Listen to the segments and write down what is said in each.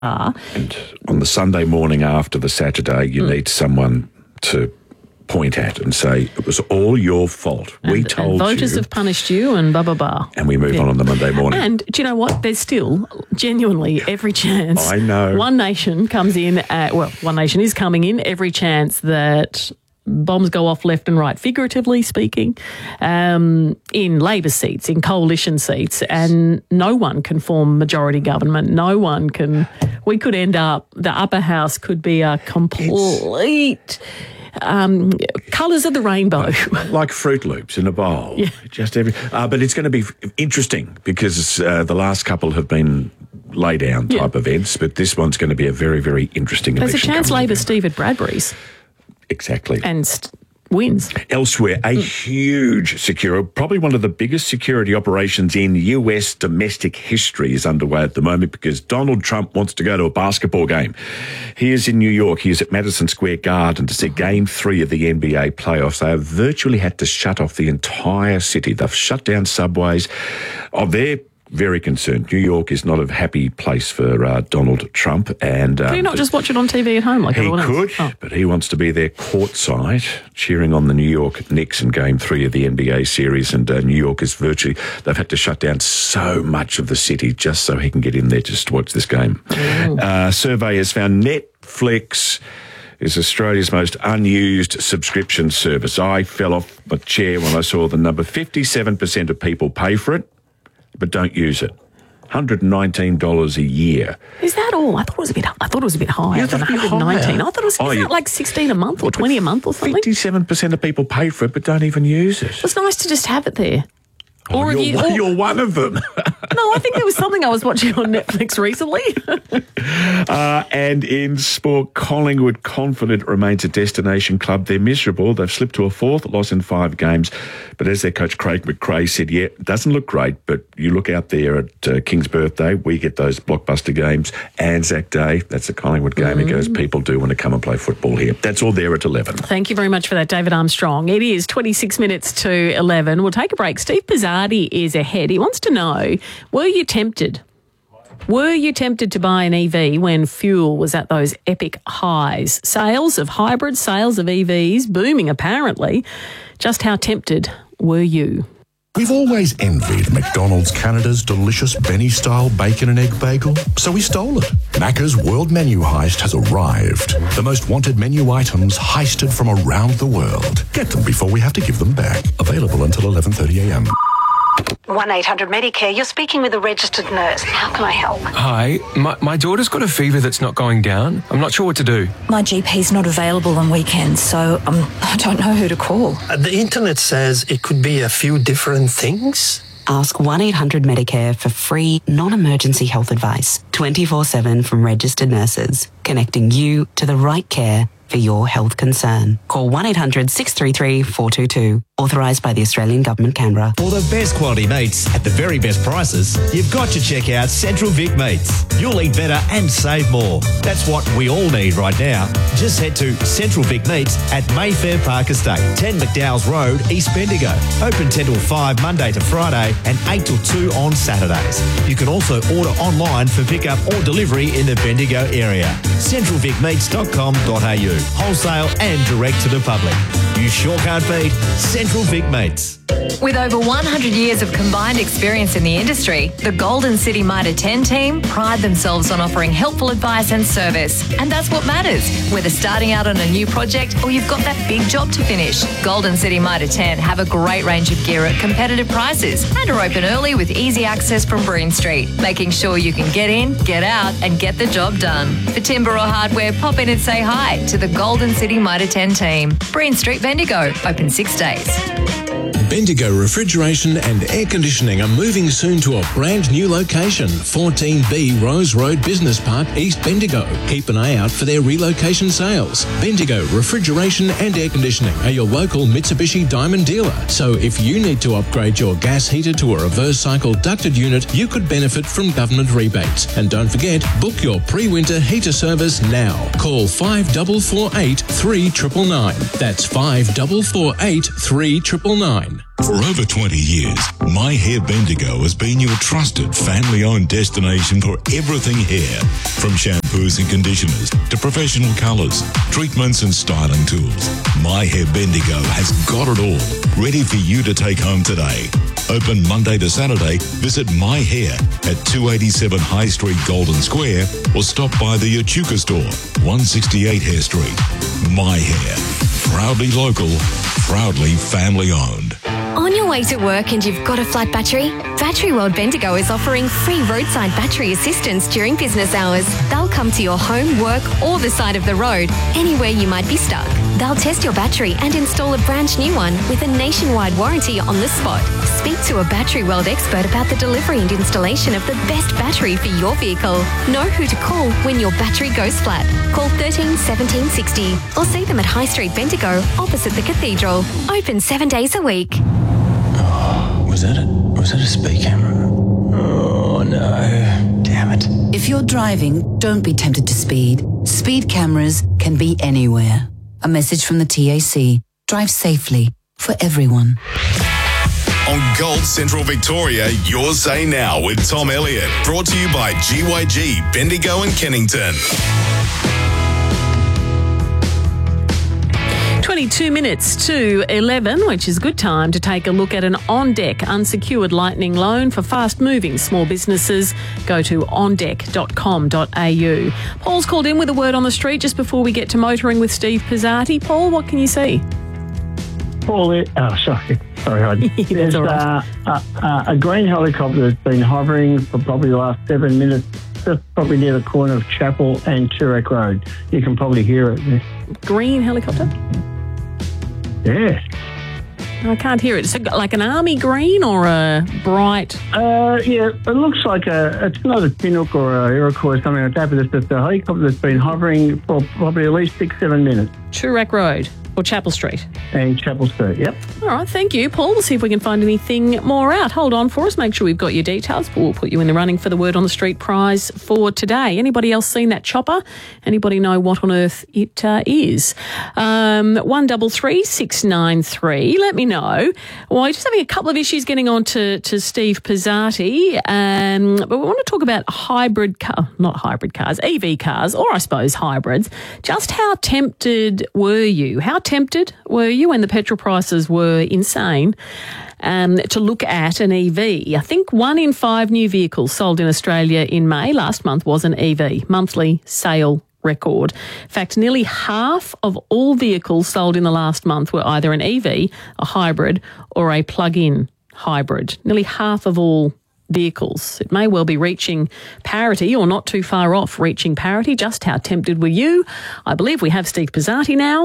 And on the Sunday morning after the Saturday, you need someone to point at and say, it was all your fault. We told you. Voters have punished you and blah, blah, blah. And we move on the Monday morning. And do you know what? There's still genuinely every chance. I know. One Nation comes in, One Nation is coming in, every chance that bombs go off left and right, figuratively speaking, in Labor seats, in coalition seats, and no one can form majority government. No one can. We could end up, the upper house could be a complete colours of the rainbow. Like Fruit Loops in a bowl. Yeah. But it's going to be interesting because the last couple have been lay down type events, but this one's going to be a very, very interesting election. There's a chance Labor Steve at Bradbury's. Exactly. And wins. Elsewhere, a huge probably one of the biggest security operations in US domestic history is underway at the moment because Donald Trump wants to go to a basketball game. He is in New York. He is at Madison Square Garden to see Game 3 of the NBA playoffs. They have virtually had to shut off the entire city. They've shut down subways. They're very concerned. New York is not a happy place for Donald Trump. And can you not just watch it on TV at home like everyone else? He could, but he wants to be there courtside, cheering on the New York Knicks in Game 3 of the NBA series. And New York is they've had to shut down so much of the city just so he can get in there just to watch this game. Survey has found Netflix is Australia's most unused subscription service. I fell off my chair when I saw the number. 57% of people pay for it, but don't use it. $119 a year. Is that all? I thought it was a bit higher than 119. I thought it was like 16 a month or 20 a month or something. 57% of people pay for it but don't even use it. It's nice to just have it there. You're one of them. No, I think there was something I was watching on Netflix recently. And in sport, Collingwood confident remains a destination club. They're miserable. They've slipped to a fourth loss in 5 games. But as their coach Craig McRae said, it doesn't look great, but you look out there at King's birthday, we get those blockbuster games. Anzac Day, that's a Collingwood game. He goes, people do want to come and play football here. That's all there at 11. Thank you very much for that, David Armstrong. It is 26 minutes to 11. We'll take a break. Steve Pizzardi is ahead. He wants to know, were you tempted? Were you tempted to buy an EV when fuel was at those epic highs? Sales of hybrids, sales of EVs, booming apparently. Just how tempted were you? We've always envied McDonald's Canada's delicious Benny-style bacon and egg bagel, so we stole it. Macca's World Menu Heist has arrived. The most wanted menu items heisted from around the world. Get them before we have to give them back. Available until 11:30am. 1-800-Medicare, you're speaking with a registered nurse. How can I help? Hi, my daughter's got a fever that's not going down. I'm not sure what to do. My GP's not available on weekends, so I don't know who to call. The internet says it could be a few different things. Ask 1-800-Medicare for free, non-emergency health advice, 24/7 from registered nurses, connecting you to the right care for your health concern. Call 1-800-633-422. Authorised by the Australian Government, Canberra. For the best quality meats at the very best prices, you've got to check out Central Vic Meats. You'll eat better and save more. That's what we all need right now. Just head to Central Vic Meats at Mayfair Park Estate, 10 McDowell's Road, East Bendigo. Open 10 till 5 Monday to Friday and 8 till 2 on Saturdays. You can also order online for pickup or delivery in the Bendigo area. CentralVicMeats.com.au. Wholesale and direct to the public. You sure can't beat Central Vic Meats. With over 100 years of combined experience in the industry, the Golden City Mitre 10 team pride themselves on offering helpful advice and service. And that's what matters, whether starting out on a new project or you've got that big job to finish. Golden City Mitre 10 have a great range of gear at competitive prices and are open early with easy access from Breen Street, making sure you can get in, get out and get the job done. For timber or hardware, pop in and say hi to the Golden City Mitre 10 team. Breen Street, Bendigo, open 6 days. Bendigo Refrigeration and Air Conditioning are moving soon to a brand new location, 14B Rose Road Business Park, East Bendigo. Keep an eye out for their relocation sales. Bendigo Refrigeration and Air Conditioning are your local Mitsubishi Diamond dealer. So if you need to upgrade your gas heater to a reverse cycle ducted unit, you could benefit from government rebates. And don't forget, book your pre-winter heater service now. Call 5448 3999. That's 5448 3999. For over 20 years, My Hair Bendigo has been your trusted family-owned destination for everything hair. From shampoos and conditioners to professional colours, treatments and styling tools, My Hair Bendigo has got it all, ready for you to take home today. Open Monday to Saturday. Visit My Hair at 287 High Street, Golden Square, or stop by the Echuca store, 168 Hare Street. My Hair. Proudly local, proudly family-owned. On your way to work and you've got a flat battery? Battery World Bendigo is offering free roadside battery assistance during business hours. They'll come to your home, work or the side of the road, anywhere you might be stuck. They'll test your battery and install a brand new one with a nationwide warranty on the spot. Speak to a Battery World expert about the delivery and installation of the best battery for your vehicle. Know who to call when your battery goes flat. Call 13 17 60 or see them at High Street Bendigo opposite the Cathedral. Open 7 days a week. Was that a speed camera? Oh no. Damn it. If you're driving, don't be tempted to speed. Speed cameras can be anywhere. A message from the TAC. Drive safely for everyone. On Gold Central Victoria, your say now with Tom Elliott. Brought to you by GYG, Bendigo and Kennington. 22 minutes to 11, which is a good time to take a look at an on-deck unsecured Lightning loan for fast-moving small businesses. Go to ondeck.com.au. Paul's called in with a word on the street just before we get to motoring with Steve Pizzati. Paul, what can you see? Paul, sorry, Heidi. There's a green helicopter that's been hovering for probably the last 7 minutes, just probably near the corner of Chapel and Toorak Road. You can probably hear it. Green helicopter? Yes. I can't hear it. Is it like an army green or a bright? Yeah, it looks like it's not a Chinook or a Iroquois or something like that, but it's just a helicopter that's been hovering for probably at least 6-7 minutes. Toorak Road or Chapel Street? And Chapel Street, yep. All right, thank you, Paul. We'll see if we can find anything more out. Hold on for us. Make sure we've got your details. We'll put you in the running for the Word on the Street prize for today. Anybody else seen that chopper? Anybody know what on earth it is? 133 693. Let me know. Well, we're just having a couple of issues getting on to Steve Pizzati, but we want to talk about EV cars, or I suppose hybrids. Just how tempted were you? How tempted were you when the petrol prices were insane to look at an EV? I think 1 in 5 new vehicles sold in Australia in May last month was an EV, monthly sale record. In fact, nearly half of all vehicles sold in the last month were either an EV, a hybrid, or a plug-in hybrid. Nearly half of all vehicles. It may well be reaching parity or not too far off reaching parity. Just how tempted were you? I believe we have Steve Pizzati now.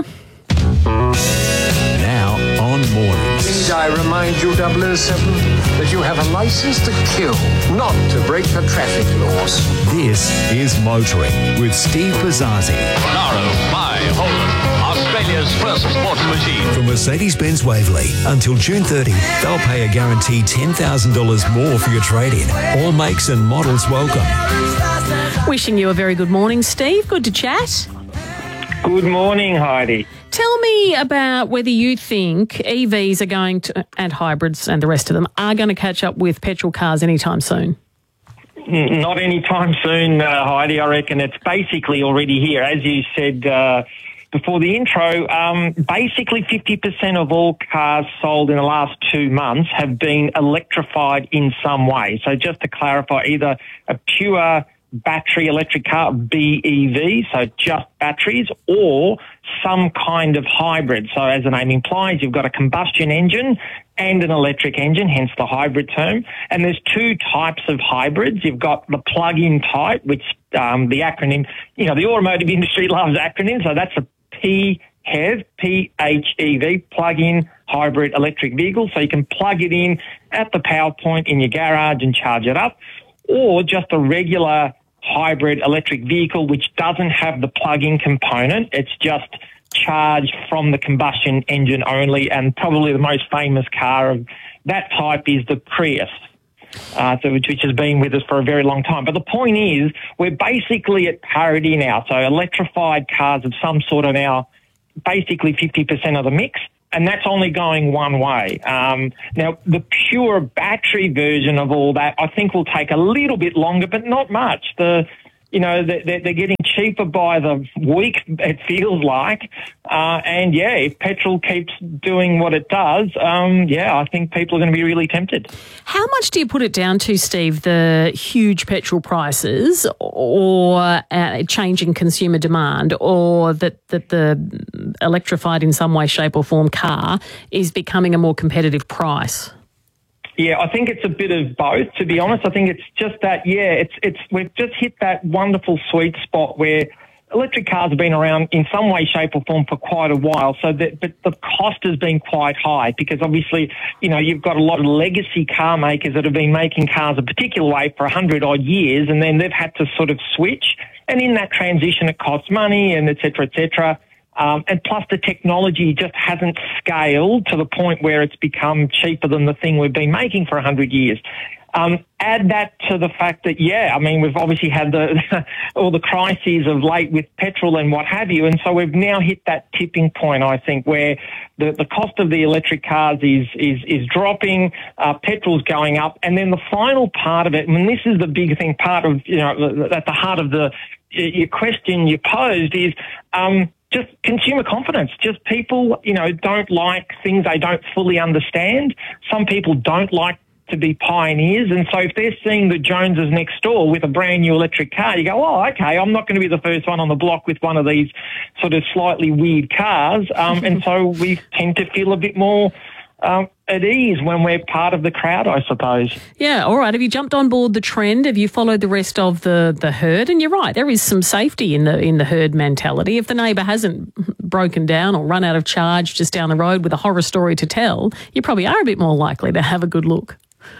Now on Mornings. Need I remind you, 007, that you have a license to kill, not to break the traffic laws. This is Motoring with Steve Pizzati. Monaro, my Holden, Australia's first sporting machine. From Mercedes-Benz Waverley, until June 30, they'll pay a guaranteed $10,000 more for your trade-in. All makes and models welcome. Wishing you a very good morning, Steve. Good to chat. Good morning, Heidi. Tell me about whether you think EVs are going to, and hybrids and the rest of them, are going to catch up with petrol cars anytime soon. Not anytime soon, Heidi. I reckon it's basically already here. As you said before the intro, basically 50% of all cars sold in the last 2 months have been electrified in some way. So just to clarify, either a pure battery electric car, BEV, so just batteries, or some kind of hybrid. So as the name implies, you've got a combustion engine and an electric engine, hence the hybrid term. And there's 2 types of hybrids. You've got the plug-in type, which the acronym, the automotive industry loves acronyms, so that's a PHEV, P-H-E-V, plug-in hybrid electric vehicle. So you can plug it in at the power point in your garage and charge it up, or just a regular hybrid electric vehicle which doesn't have the plug-in component. It's just charged from the combustion engine only, and probably the most famous car of that type is the Prius, which has been with us for a very long time. But the point is, we're basically at parity now. So electrified cars of some sort are now basically 50% of the mix, And that's only going one way. Now, the pure battery version of all that, I think, will take a little bit longer, but not much. They're getting cheaper by the week, it feels like. And, if petrol keeps doing what it does, I think people are going to be really tempted. How much do you put it down to, Steve, the huge petrol prices or changing consumer demand, or that the electrified in some way, shape or form car is becoming a more competitive price? Yeah, I think it's a bit of both, to be honest. I think it's just that, we've just hit that wonderful sweet spot where electric cars have been around in some way, shape or form for quite a while. But the cost has been quite high because obviously, you've got a lot of legacy car makers that have been making cars a particular way for 100 odd years, and then they've had to sort of switch. And in that transition, it costs money and et cetera, et cetera. And plus the technology just hasn't scaled to the point where it's become cheaper than the thing we've been making for 100 years. Add that to the fact that, we've obviously had all the crises of late with petrol and what have you. And so we've now hit that tipping point, I think, where the cost of the electric cars is dropping, petrol's going up. And then the final part of it, and this is the big thing, part of, at the heart of your question you posed is, just consumer confidence. Just people, don't like things they don't fully understand. Some people don't like to be pioneers. And so if they're seeing the Joneses next door with a brand new electric car, you go, oh, okay, I'm not going to be the first one on the block with one of these sort of slightly weird cars. And so we tend to feel a bit more at ease when we're part of the crowd, I suppose. Yeah, all right. Have you jumped on board the trend? Have you followed the rest of the herd? And you're right, there is some safety in the herd mentality. If the neighbour hasn't broken down or run out of charge just down the road with a horror story to tell, you probably are a bit more likely to have a good look.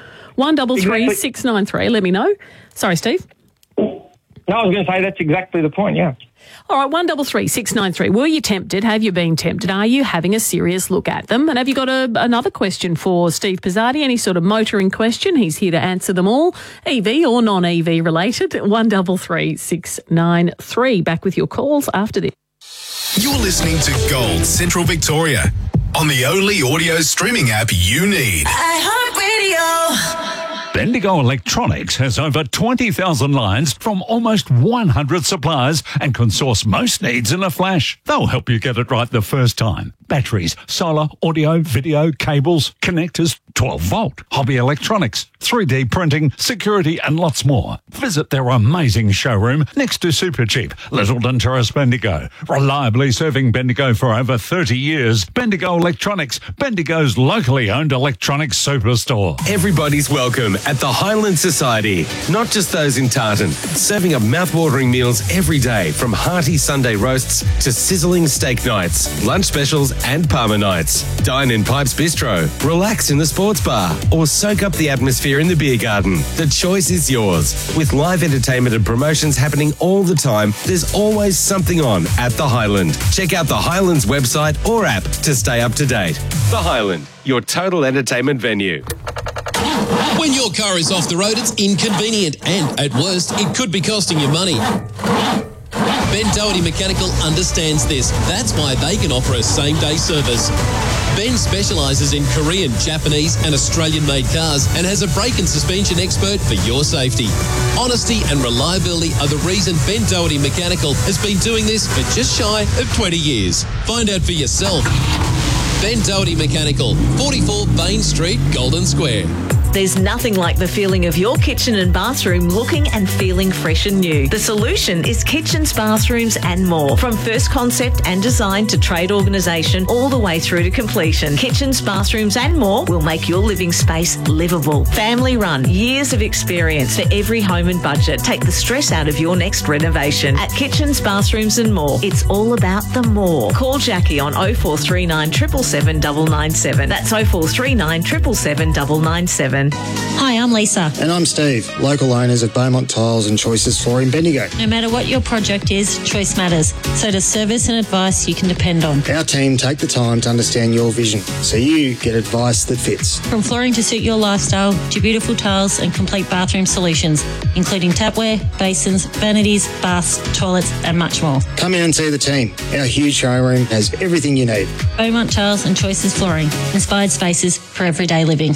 133 693, let me know. Sorry, Steve. No, I was going to say that's exactly the point, yeah. All right, 133 693. Were you tempted? Have you been tempted? Are you having a serious look at them? And have you got another question for Steve Pizzardi? Any sort of motoring question? He's here to answer them all, EV or non-EV related. 133 693. Back with your calls after this. You're listening to Gold Central Victoria on the only audio streaming app you need. iHeartRadio. Bendigo Electronics has over 20,000 lines from almost 100 suppliers and can source most needs in a flash. They'll help you get it right the first time. Batteries, solar, audio, video, cables, connectors, 12-volt, hobby electronics, 3D printing, security and lots more. Visit their amazing showroom next to Supercheap, Littleton Terrace, Bendigo. Reliably serving Bendigo for over 30 years. Bendigo Electronics, Bendigo's locally owned electronics superstore. Everybody's welcome at the Highland Society. Not just those in Tartan. Serving up mouth-watering meals every day, from hearty Sunday roasts to sizzling steak nights, lunch specials and Parma nights. Dine in Pipes Bistro, relax in the sports bar, or soak up the atmosphere in the beer garden. The choice is yours. With live entertainment and promotions happening all the time, there's always something on at the Highland. Check out the Highland's website or app to stay up to date. The Highland, your total entertainment venue. When your car is off the road, it's inconvenient and, at worst, it could be costing you money. Ben Doherty Mechanical understands this. That's why they can offer a same-day service. Ben specialises in Korean, Japanese and Australian-made cars and has a brake and suspension expert for your safety. Honesty and reliability are the reason Ben Doherty Mechanical has been doing this for just shy of 20 years. Find out for yourself. Ben Doherty Mechanical, 44 Bain Street, Golden Square. There's nothing like the feeling of your kitchen and bathroom looking and feeling fresh and new. The solution is kitchens, bathrooms and more. From first concept and design to trade organisation all the way through to completion. Kitchens, bathrooms and more will make your living space livable. Family run, years of experience for every home and budget. Take the stress out of your next renovation. At Kitchens, Bathrooms and More, it's all about the more. Call Jackie on 0439 777 997. That's 0439 777 997. Kennington. Hi, I'm Lisa. And I'm Steve, local owners of Beaumont Tiles and Choices Flooring Bendigo. No matter what your project is, choice matters. So does service and advice you can depend on. Our team take the time to understand your vision, so you get advice that fits. From flooring to suit your lifestyle, to beautiful tiles and complete bathroom solutions, including tapware, basins, vanities, baths, toilets and much more. Come in and see the team. Our huge showroom has everything you need. Beaumont Tiles and Choices Flooring. Inspired spaces for everyday living.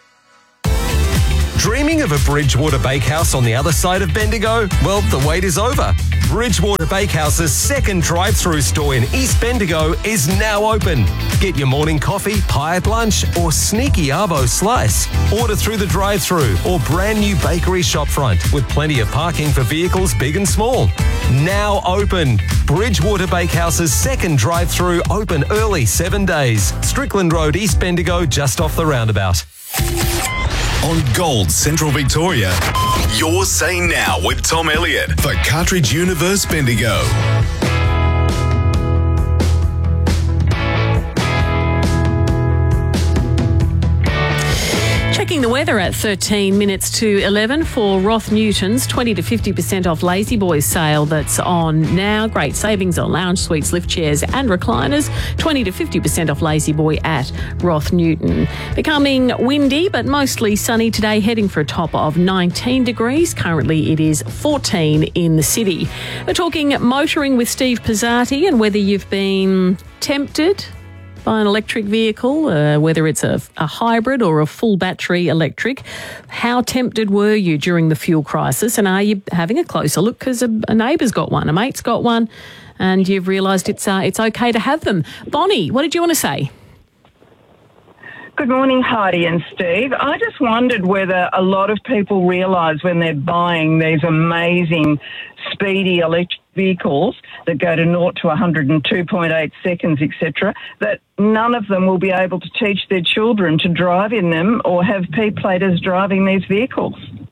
Dreaming of a Bridgewater Bakehouse on the other side of Bendigo? Well, the wait is over. Bridgewater Bakehouse's second drive-through store in East Bendigo is now open. Get your morning coffee, pie at lunch, or sneaky arvo slice. Order through the drive-through or brand new bakery shopfront with plenty of parking for vehicles big and small. Now open. Bridgewater Bakehouse's second drive-through open early 7 days. Strickland Road, East Bendigo, just off the roundabout. On Gold Central Victoria, Your Say Now with Tom Elliott for Cartridge Universe Bendigo. Checking the weather at 13 minutes to 11 for Roth Newton's 20 to 50% off Lazy Boys sale that's on now. Great savings on lounge suites, lift chairs and recliners. 20 to 50% off Lazy Boy at Roth Newton. Becoming windy but mostly sunny today, heading for a top of 19 degrees. Currently it is 14 in the city. We're talking motoring with Steve Pizzati and whether you've been tempted by an electric vehicle, whether it's a hybrid or a full battery electric. How tempted were you during the fuel crisis, and are you having a closer look because a neighbour's got one, a mate's got one, and you've realised it's okay to have them? Bonnie, what did you want to say? Good morning, Heidi and Steve. I just wondered whether a lot of people realise when they're buying these amazing speedy electric vehicles that go to 0 to 100 in 2.8 seconds, etc., that none of them will be able to teach their children to drive in them or have P-platers driving these vehicles.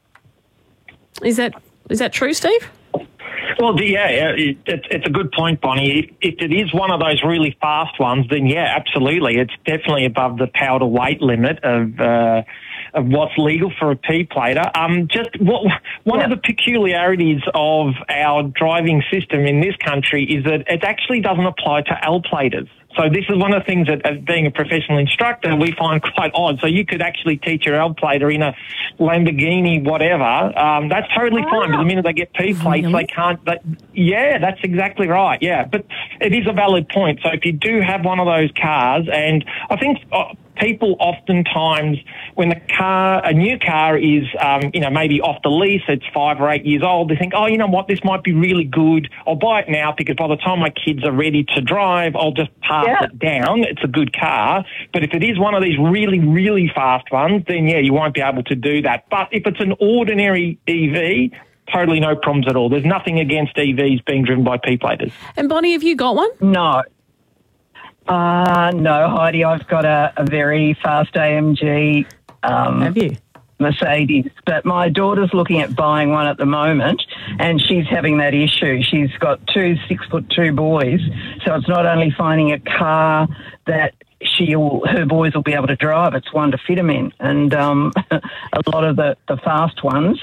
Is that true, Steve? Well, yeah, it's a good point, Bonnie. If it is one of those really fast ones, then yeah, absolutely. It's definitely above the power to weight limit of what's legal for a P-plater. One of the peculiarities of our driving system in this country is that it actually doesn't apply to L-platers. So this is one of the things that, as being a professional instructor, we find quite odd. So you could actually teach your L-plater in a Lamborghini, whatever. That's totally fine. But the minute they get P-plates, they can't. Yeah, that's exactly right. Yeah, but it is a valid point. So if you do have one of those cars, and I think people oftentimes, when a new car is, maybe off the lease, it's 5 or 8 years old, they think, oh, you know what, this might be really good. I'll buy it now because by the time my kids are ready to drive, I'll just pass it down. It's a good car. But if it is one of these really, really fast ones, then yeah, you won't be able to do that. But if it's an ordinary EV, totally no problems at all. There's nothing against EVs being driven by P-platers. And Bonnie, have you got one? No. No, Heidi, I've got a very fast AMG have you? Mercedes, but my daughter's looking at buying one at the moment, and she's having that issue. She's got 2 6'2" boys, so it's not only finding a car that her boys will be able to drive, it's one to fit them in. And a lot of the fast ones,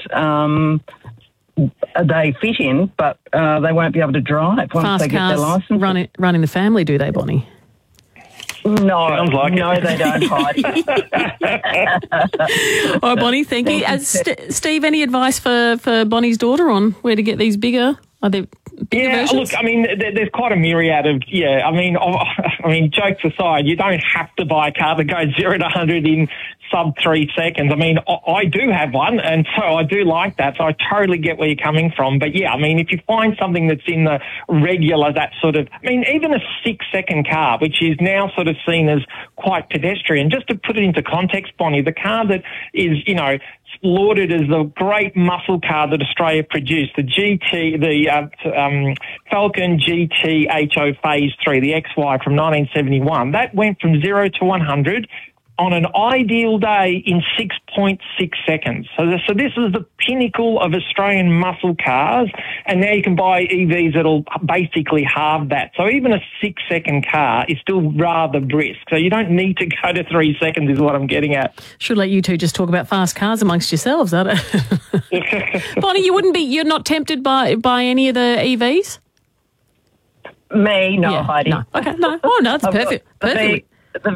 they fit in, but they won't be able to drive once fast they get their licence. Run in the family, do they, Bonnie? No, they don't, Heidi. All right, Bonnie, thank you. Steve, any advice for Bonnie's daughter on where to get these bigger? Are they bigger versions? Look, I mean, there's quite a myriad of, I mean, jokes aside, you don't have to buy a car that goes 0 to 100 in sub 3 seconds. I mean, I do have one, and so I do like that, so I totally get where you're coming from. But yeah, I mean, if you find something that's in the regular, that sort of, I mean, even a 6-second car, which is now sort of seen as quite pedestrian, just to put it into context, Bonnie, the car that is, lauded as the great muscle car that Australia produced, the Falcon GT HO Phase 3, the XY from 1971. That went from 0 to 100 on an ideal day in 6.6 seconds. So this is the pinnacle of Australian muscle cars, and now you can buy EVs that'll basically halve that. So even a 6-second car is still rather brisk. So you don't need to go to 3 seconds is what I'm getting at. Should let you two just talk about fast cars amongst yourselves, aren't it? Bonnie, you're not tempted by any of the EVs? Me, no, Heidi. No. Okay, no. Oh, no, it's perfect. Perfect.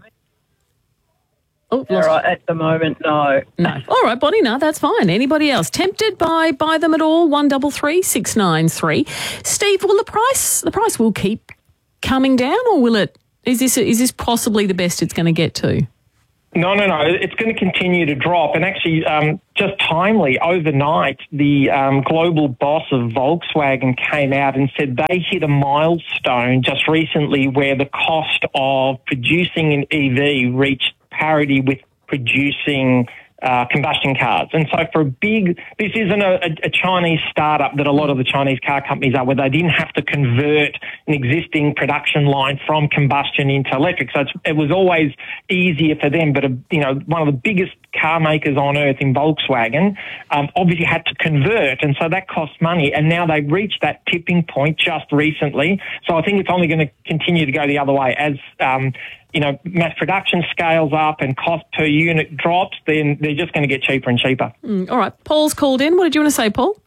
Right, at the moment, no. No. All right, Bonnie, no, that's fine. Anybody else tempted by them at all? 133 693. Steve, will the price will keep coming down, or will it? Is this possibly the best it's going to get to? No. It's going to continue to drop. And actually, just timely, overnight, the global boss of Volkswagen came out and said they hit a milestone just recently where the cost of producing an EV reached parity with producing combustion cars. And so this isn't a Chinese startup that a lot of the Chinese car companies are, where they didn't have to convert an existing production line from combustion into electric. So it was always easier for them. But, one of the biggest car makers on earth in Volkswagen obviously had to convert. And so that costs money. And now they've reached that tipping point just recently. So I think it's only going to continue to go the other way as mass production scales up and cost per unit drops, then they're just going to get cheaper and cheaper. All right. Paul's called in. What did you want to say, Paul?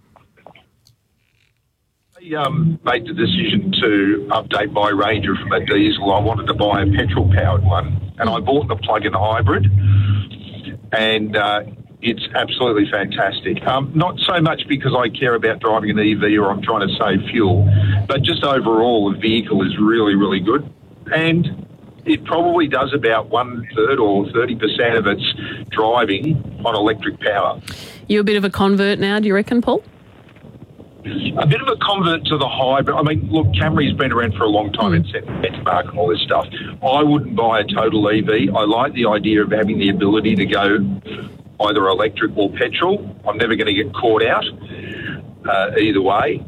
I made the decision to update my Ranger from a diesel. I wanted to buy a petrol-powered one, and I bought the plug-in hybrid, and it's absolutely fantastic. Not so much because I care about driving an EV or I'm trying to save fuel, but just overall the vehicle is really, really good. And it probably does about 1/3 or 30% of its driving on electric power. You a bit of a convert now, do you reckon, Paul? A bit of a convert to the hybrid. I mean, look, Camry's been around for a long time and set benchmark and all this stuff. I wouldn't buy a total EV. I like the idea of having the ability to go either electric or petrol. I'm never going to get caught out either way.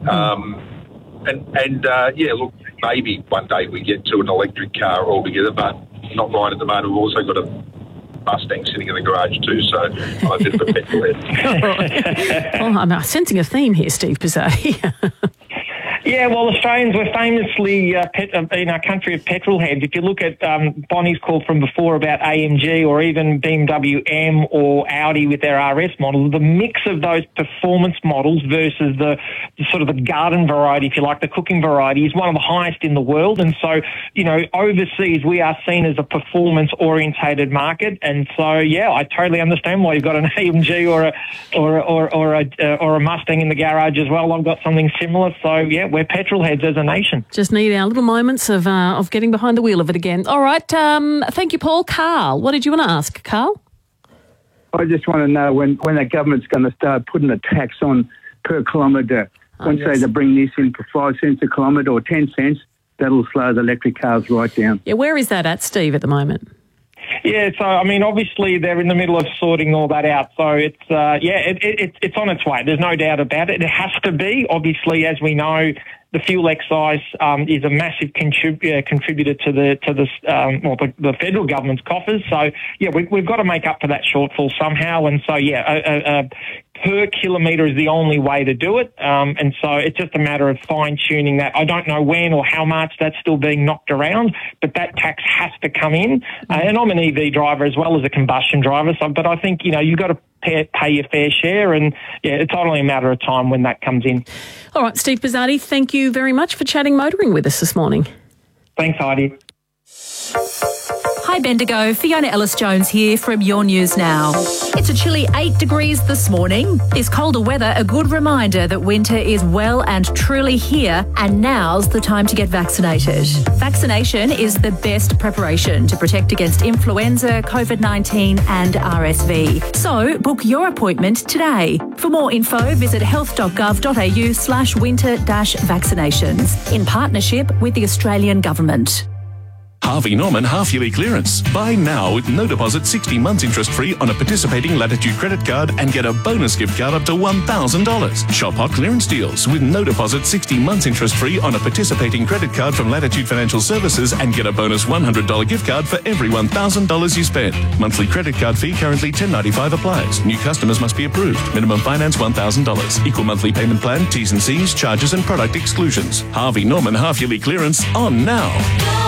Look, maybe one day we get to an electric car altogether, but not right at the moment. We've also got a Mustang sitting in the garage too, so I'm a bit of a petrol head. I'm sensing a theme here, Steve Pizzati. Yeah, well, Australians, we're famously in our country of petrol heads. If you look at Bonnie's call from before about AMG or even BMW M or Audi with their RS models, the mix of those performance models versus the sort of the garden variety, if you like, the cooking variety, is one of the highest in the world. And so, overseas we are seen as a performance-orientated market. And so, yeah, I totally understand why you've got an AMG or a Mustang in the garage as well. I've got something similar. So, yeah, we're petrol heads as a nation. Just need our little moments of getting behind the wheel of it again. All right. Thank you, Paul. Carl, what did you want to ask, Carl? I just want to know when the government's going to start putting a tax on per kilometre. Once they bring this in for 5 cents a kilometre or 10 cents, that'll slow the electric cars right down. Yeah, where is that at, Steve, at the moment? Yeah, so, I mean, obviously they're in the middle of sorting all that out. So it's it's on its way. There's no doubt about it. It has to be. Obviously, as we know, the fuel excise is a massive contributor to the federal government's coffers. So, yeah, we've got to make up for that shortfall somehow. And so, per kilometre is the only way to do it. And so it's just a matter of fine-tuning that. I don't know when or how much, that's still being knocked around, but that tax has to come in. And I'm an EV driver as well as a combustion driver. So, but I think, you've got to pay your fair share, and it's only a matter of time when that comes in. All right, Steve Pizzati, thank you very much for chatting motoring with us this morning. Thanks, Heidi. Hi Bendigo, Fiona Ellis-Jones here from Your News Now. It's a chilly 8 degrees this morning. This colder weather, a good reminder that winter is well and truly here, and now's the time to get vaccinated. Vaccination is the best preparation to protect against influenza, COVID-19 and RSV. So book your appointment today. For more info, visit health.gov.au/winter-vaccinations in partnership with the Australian Government. Harvey Norman half-yearly clearance. Buy now with no deposit, 60 months interest-free on a participating Latitude credit card and get a bonus gift card up to $1,000. Shop hot clearance deals with no deposit, 60 months interest-free on a participating credit card from Latitude Financial Services and get a bonus $100 gift card for every $1,000 you spend. Monthly credit card fee currently $10.95 applies. New customers must be approved. Minimum finance $1,000. Equal monthly payment plan, T's and C's, charges and product exclusions. Harvey Norman half-yearly clearance on now.